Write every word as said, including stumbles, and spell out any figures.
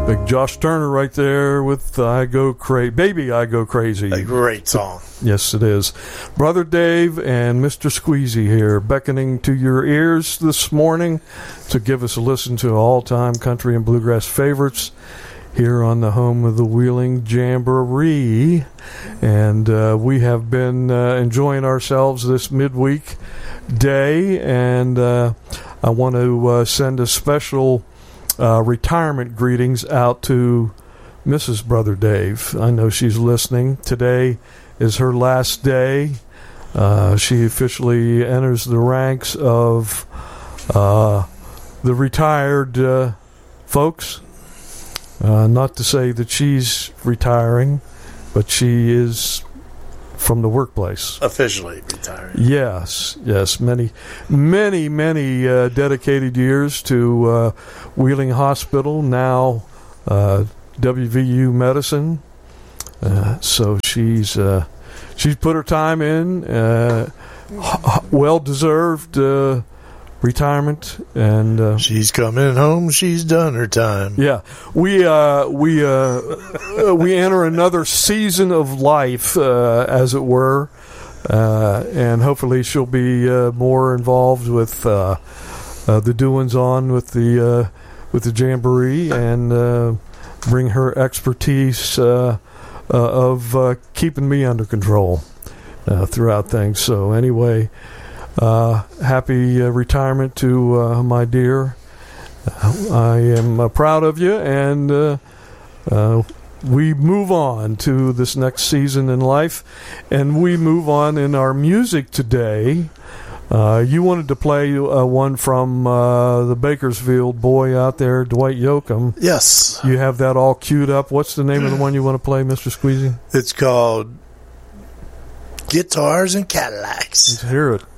Big Josh Turner right there with I Go Crazy. Baby, I Go Crazy. A great song. Yes, it is. Brother Dave and Mister Squeezy here, beckoning to your ears this morning to give us a listen to all-time country and bluegrass favorites here on the home of the Wheeling Jamboree. And uh, we have been uh, enjoying ourselves this midweek day, and uh, I want to uh, send a special Uh, retirement greetings out to Missus Brother Dave. I know she's listening. Today is her last day. Uh, she officially enters the ranks of uh, the retired uh, folks. Uh, not to say that she's retiring, but she is from the workplace. Officially retired. Yes, yes. Many, many, many uh, dedicated years to uh, Wheeling Hospital, now uh, W V U Medicine. Uh, so she's uh, she's put her time in, uh, well-deserved uh, retirement, and uh, she's coming home. She's done her time. Yeah, we uh, we uh, we enter another season of life, uh, as it were, uh, and hopefully she'll be uh, more involved with uh, uh, the doings on with the uh, with the Jamboree, and uh, bring her expertise uh, uh, of uh, keeping me under control uh, throughout things. So anyway. Uh, happy uh, retirement to uh, my dear. Uh, I am uh, proud of you, and uh, uh, we move on to this next season in life, and we move on in our music today. Uh, you wanted to play uh, one from uh, the Bakersfield boy out there, Dwight Yoakam. Yes. You have that all queued up. What's the name of the one you want to play, Mister Squeezy? It's called Guitars and Cadillacs. Let's hear it.